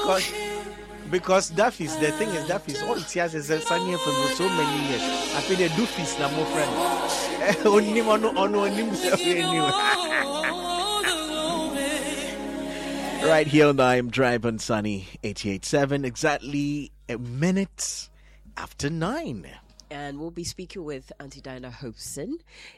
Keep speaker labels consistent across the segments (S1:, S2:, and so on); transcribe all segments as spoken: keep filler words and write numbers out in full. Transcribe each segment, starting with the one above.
S1: because because Duffy's, the thing is Duffy's all it has is a sunny for so many years. I feel the Duffy's na more friend. Only one on one anyway. Right here on the I Am Driving Sunny eighty-eight point seven, exactly a minute after nine.
S2: And we'll be speaking with Auntie Diana Hopeson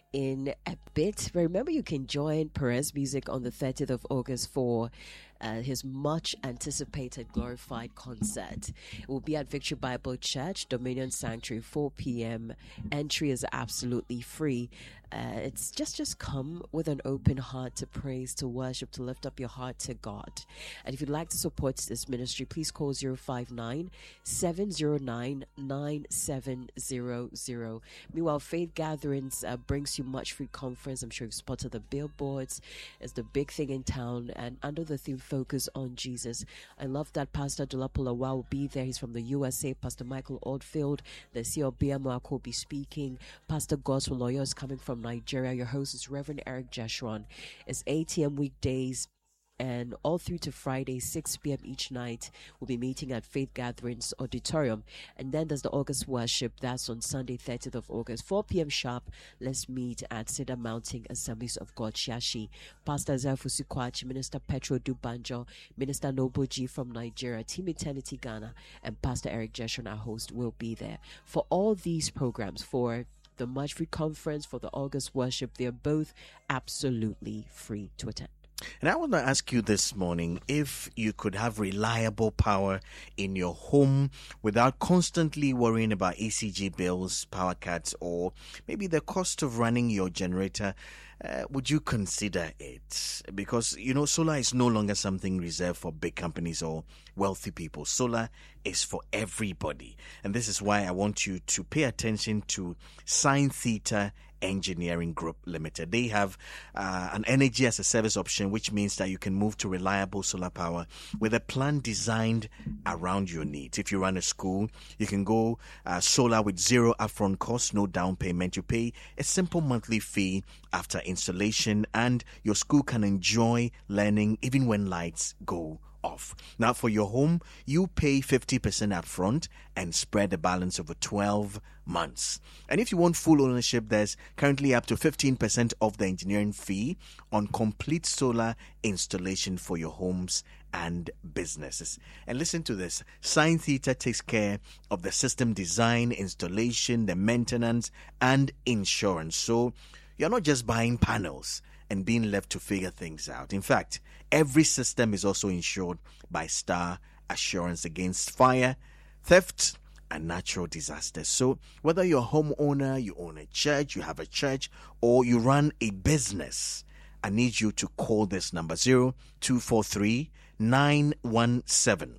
S2: in a bit. Remember, you can join Perez Music on the thirtieth of August for uh, his much anticipated glorified concert. It will be at Victory Bible Church, Dominion Sanctuary, four p.m. Entry is absolutely free. Uh, it's just just come with an open heart to praise, to worship, to lift up your heart to God. And if you'd like to support this ministry, please call zero five nine, seven zero nine, nine seven zero zero. Meanwhile, Faith Gatherings uh, brings you much free conference. I'm sure you've spotted the billboards. It's the big thing in town, and under the theme Focus on Jesus. I love that Pastor Dolapola will be there. He's from the U S A. Pastor Michael Oldfield, the C E O of B M O, will be speaking. Pastor Gospel Lawyer is coming from Nigeria. Your host is Reverend Eric Jeshurun. It's eight a.m. weekdays and all through to Friday, six p.m. each night. We'll be meeting at Faith Gatherings Auditorium. And then there's the August worship. That's on Sunday, thirtieth of August, four p.m. sharp. Let's meet at Cedar Mountain Assemblies of God, Shashi. Pastor Zafusu Kwachi, Minister Petro Dubanjo, Minister Noble G from Nigeria, Team Eternity Ghana, and Pastor Eric Jeshurun, our host, will be there. For all these programs, for the Much Free Conference, for the August worship, they're both absolutely free to attend.
S1: And I want to ask you this morning if you could have reliable power in your home without constantly worrying about E C G bills, power cuts, or maybe the cost of running your generator. Uh, would you consider it? Because, you know, solar is no longer something reserved for big companies or wealthy people. Solar is for everybody. And this is why I want you to pay attention to Sign Theta Engineering Group Limited. They have uh, an energy as a service option, which means that you can move to reliable solar power with a plan designed around your needs. If you run a school, you can go uh, solar with zero upfront cost, no down payment. You pay a simple monthly fee after installation, and your school can enjoy learning even when lights go off. Now, for your home, you pay fifty percent upfront and spread the balance over twelve months. And if you want full ownership, there's currently up to fifteen percent of the engineering fee on complete solar installation for your homes and businesses. And listen to this. Sign Theta takes care of the system design, installation, the maintenance, and insurance. So you're not just buying panels and being left to figure things out. In fact, every system is also insured by Star Assurance against fire, theft, and natural disasters. So whether you're a homeowner, you own a church, you have a church, or you run a business, I need you to call this number zero two four three, nine one seven,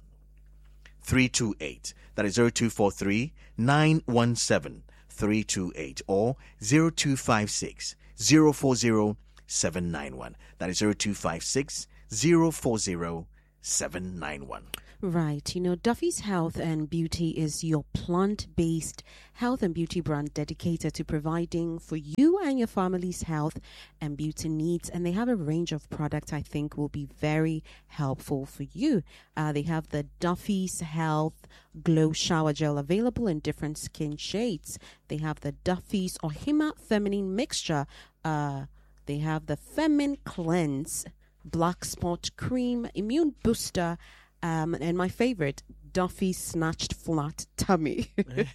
S1: three two eight. That is zero two four three, nine one seven, three two eight or zero two five six, zero four zero, seven nine one. That is zero two five six, zero four zero, seven nine one.
S3: Right. You know, Duffy's Health and Beauty is your plant-based health and beauty brand dedicated to providing for you and your family's health and beauty needs. And they have a range of products I think will be very helpful for you. Uh, they have the Duffy's Health Glow Shower Gel available in different skin shades. They have the Duffy's Ohima Feminine Mixture. Uh, they have the Femin Cleanse Black Spot Cream Immune Booster. Um, and my favorite, Duffy Snatched Flat Tummy.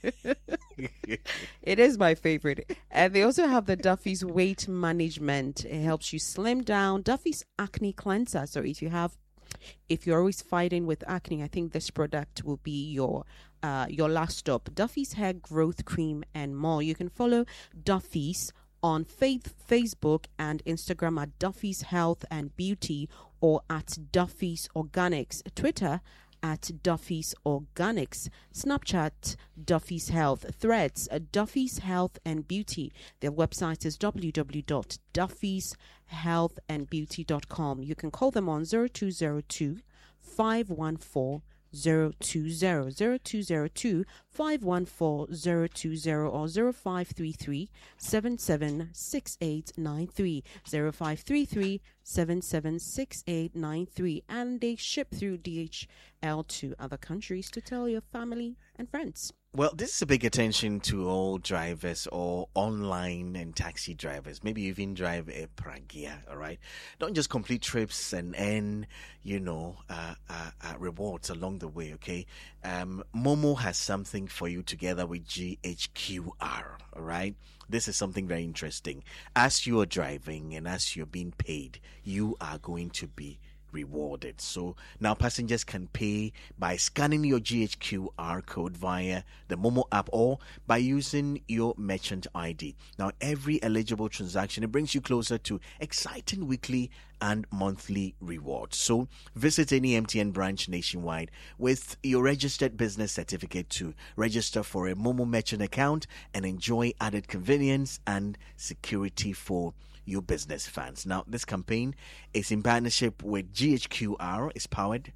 S3: It is my favorite. And they also have the Duffy's Weight Management. It helps you slim down. Duffy's Acne Cleanser. So if you have, if you're always fighting with acne, I think this product will be your uh, your last stop. Duffy's Hair Growth Cream and more. You can follow Duffy's on Faith, Facebook and Instagram at Duffy's Health and Beauty, or at Duffy's Organics, Twitter at Duffy's Organics, Snapchat Duffy's Health, Threads Duffy's Health and Beauty. Their website is w w w dot duffys health and beauty dot com. You can call them on zero two zero two, five one four, zero two zero zero two zero two five one four zero two zero or zero five three three seven seven six eight nine three zero five three three seven seven six eight nine three, and they ship through D H L to other countries to tell your family and friends.
S1: Well, this is a big attention to all drivers or online and taxi drivers. Maybe you even drive a Pragia, all right? Don't just complete trips and earn, you know, uh, uh, uh, rewards along the way, okay? Um, Momo has something for you together with G H Q R, all right? This is something very interesting. As you are driving and as you're being paid, you are going to be rewarded. So now passengers can pay by scanning your G H Q R code via the Momo app or by using your merchant I D. Now every eligible transaction, it brings you closer to exciting weekly and monthly rewards. So visit any M T N branch nationwide with your registered business certificate to register for a Momo merchant account and enjoy added convenience and security for your business fans. Now, this campaign is in partnership with G H Q R. It's powered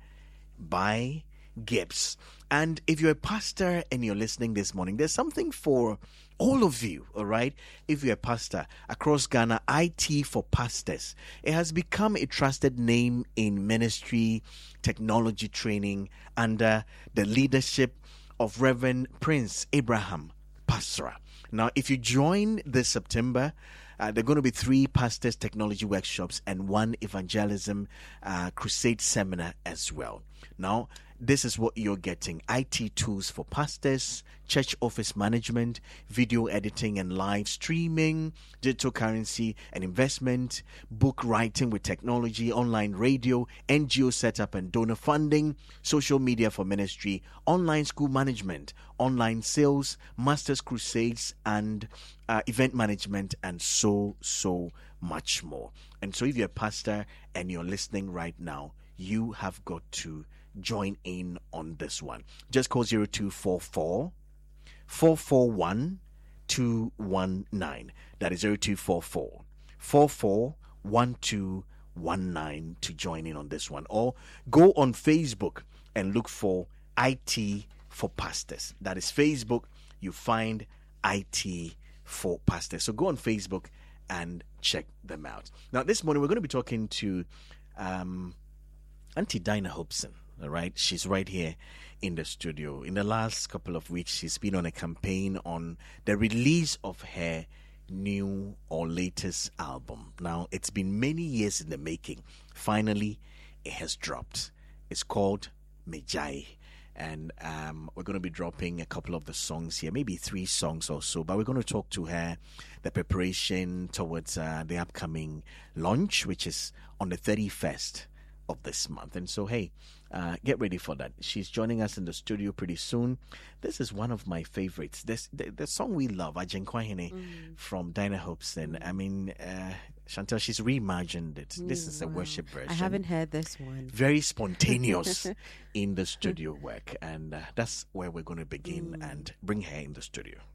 S1: by Gibbs. And if you're a pastor and you're listening this morning, there's something for all of you, all right? If you're a pastor across Ghana, I T for Pastors, it has become a trusted name in ministry technology training under the leadership of Reverend Prince Abraham Pasra. Now, if you join this September, Uh, there are going to be three pastors technology workshops and one evangelism uh, crusade seminar as well. Now, this is what you're getting: I T tools for pastors, church office management, video editing and live streaming, digital currency and investment, book writing with technology, online radio, N G O setup and donor funding, social media for ministry, online school management, online sales, masters crusades, and uh, event management, and so, so much more. And so if you're a pastor and you're listening right now, you have got to join in on this one. Just call zero two four four, four four one, two one nine. That is zero two four four, four four one two one nine to join in on this one. Or go on Facebook and look for I T for Pastors. That is Facebook. You find I T for Pastors. So go on Facebook and check them out. Now, this morning we're going to be talking to um, Auntie Dinah Hobson. All right, she's right here in the studio. In the last couple of weeks, she's been on a campaign on the release of her new or latest album. Now, it's been many years in the making. Finally, it has dropped. It's called Mejai. And um, we're going to be dropping a couple of the songs here, maybe three songs or so. But we're going to talk to her, the preparation towards uh, the upcoming launch, which is on the thirty-first of this month. And so, hey, uh, get ready for that. She's joining us in the studio pretty soon. This is one of my favorites. This the, the song we love, Ajenkwahine, mm. from Dinah Hobson. I mean, uh, Chantel, she's reimagined it. Mm, this is a wow. worship version.
S3: I haven't heard this one.
S1: Very spontaneous in the studio work. And uh, that's where we're going to begin mm. and bring her in the studio.